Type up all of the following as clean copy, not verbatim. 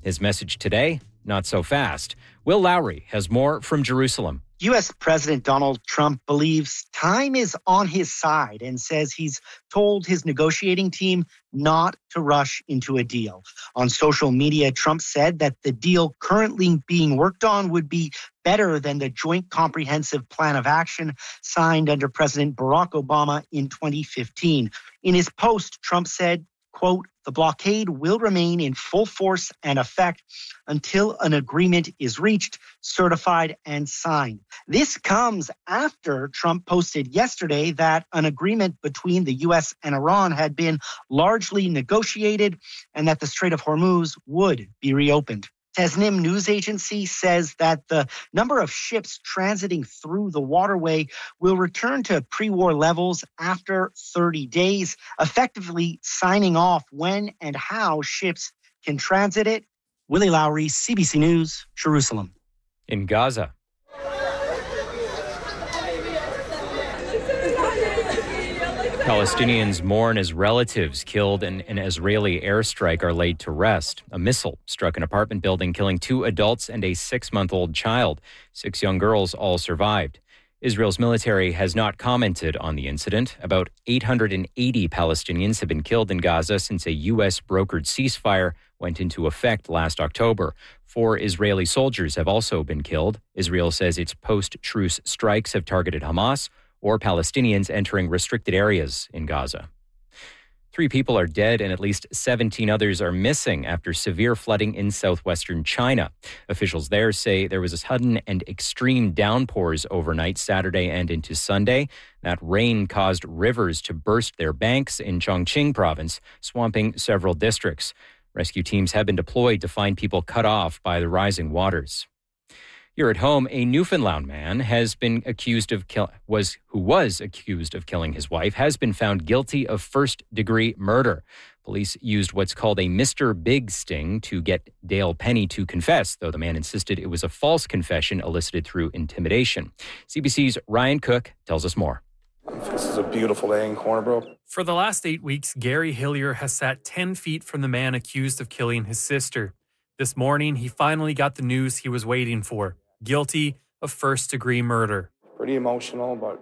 His message today, not so fast. Will Lowry has more from Jerusalem. U.S. President Donald Trump believes time is on his side and says he's told his negotiating team not to rush into a deal. On social media, Trump said that the deal currently being worked on would be better than the Joint Comprehensive Plan of Action signed under President Barack Obama in 2015. In his post, Trump said, quote, "The blockade will remain in full force and effect until an agreement is reached, certified, and signed." This comes after Trump posted yesterday that an agreement between the U.S. and Iran had been largely negotiated and that the Strait of Hormuz would be reopened. Tasnim news agency says that the number of ships transiting through the waterway will return to pre-war levels after 30 days, effectively signing off when and how ships can transit it. Willie Lowry, CBC News, Jerusalem. In Gaza, Palestinians mourn as relatives killed in an Israeli airstrike are laid to rest. A missile struck an apartment building, killing 2 adults and a 6-month-old child. 6 young girls all survived. Israel's military has not commented on the incident. About 880 Palestinians have been killed in Gaza since a U.S.-brokered ceasefire went into effect last October. 4 Israeli soldiers have also been killed. Israel says its post-truce strikes have targeted Hamas or Palestinians entering restricted areas in Gaza. 3 people are dead and at least 17 others are missing after severe flooding in southwestern China. Officials there say there was a sudden and extreme downpours overnight Saturday and into Sunday. That rain caused rivers to burst their banks in Chongqing province, swamping several districts. Rescue teams have been deployed to find people cut off by the rising waters. Here at home, a Newfoundland man has been accused of who was accused of killing his wife has been found guilty of first-degree murder. Police used what's called a Mr. Big sting to get Dale Penny to confess, though the man insisted it was a false confession elicited through intimidation. CBC's Ryan Cook tells us more. This is a beautiful day in Corner Brook. For the last 8 weeks, Gary Hillier has sat 10 feet from the man accused of killing his sister. This morning, he finally got the news he was waiting for. Guilty of first-degree murder. Pretty emotional, but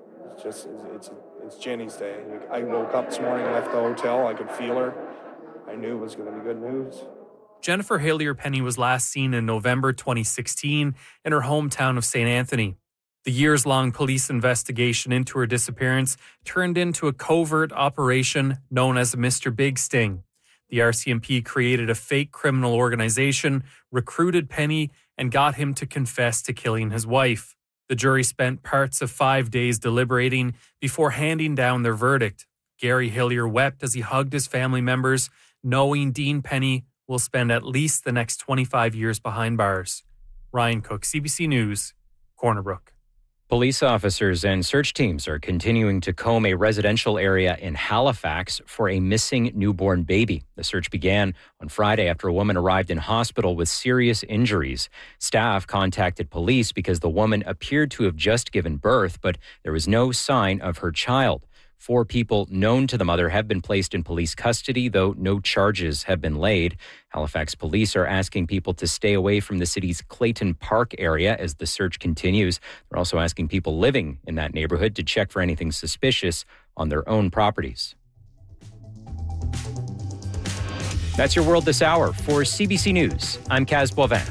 it's Jenny's day. I woke up this morning, left the hotel, I could feel her. I knew it was going to be good news. Jennifer Hillier Penny was last seen in November 2016 in her hometown of St. Anthony. The years-long police investigation into her disappearance turned into a covert operation known as Mr. Big Sting. The RCMP created a fake criminal organization, recruited Penny, and got him to confess to killing his wife. The jury spent parts of 5 days deliberating before handing down their verdict. Gary Hillier wept as he hugged his family members, knowing Dean Penny will spend at least the next 25 years behind bars. Ryan Cook, CBC News, Corner Brook. Police officers and search teams are continuing to comb a residential area in Halifax for a missing newborn baby. The search began on Friday after a woman arrived in hospital with serious injuries. Staff contacted police because the woman appeared to have just given birth, but there was no sign of her child. 4 people known to the mother have been placed in police custody, though no charges have been laid. Halifax police are asking people to stay away from the city's Clayton Park area as the search continues. They're also asking people living in that neighborhood to check for anything suspicious on their own properties. That's your world this hour. For CBC News, I'm Kaz Boivin.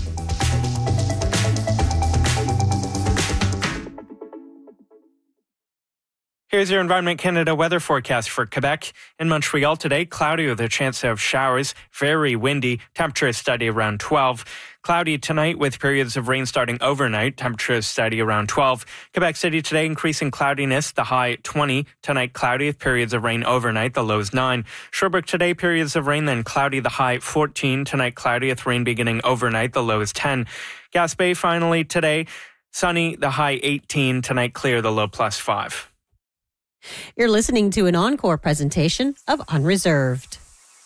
Here's your Environment Canada weather forecast for Quebec. In Montreal today, cloudy with a chance of showers, very windy, temperature steady around 12. Cloudy tonight with periods of rain starting overnight, temperature steady around 12. Quebec City today, increasing cloudiness, the high 20. Tonight, cloudy with periods of rain overnight, the lows 9. Sherbrooke today, periods of rain, then cloudy, the high 14. Tonight, cloudy with rain beginning overnight, the lows 10. Gaspé finally today, sunny, the high 18. Tonight, clear, the low plus 5. You're listening to an encore presentation of Unreserved.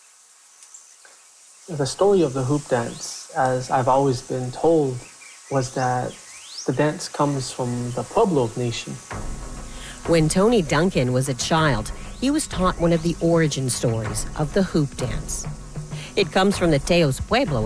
The story of the hoop dance, as I've always been told, was that the dance comes from the Pueblo Nation. When Tony Duncan was a child, he was taught one of the origin stories of the hoop dance. It comes from the Teos Pueblo